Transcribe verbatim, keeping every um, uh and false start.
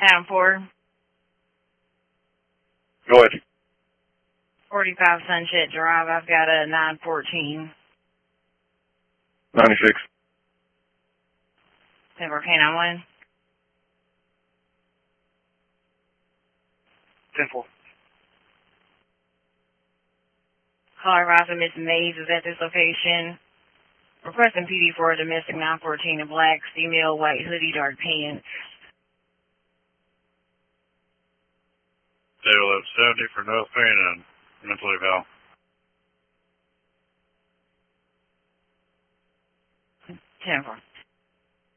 Adam Ford. Go ahead. forty-five Sunset Drive. I've got a nine fourteen. ninety-six. Denver Canine one. ten four. Caller advisor Miss Mays is at this location. Requesting P D for a domestic nine fourteen in black, female, white hoodie, dark pants. They will have seventy for no pain and mentally ill. ten four.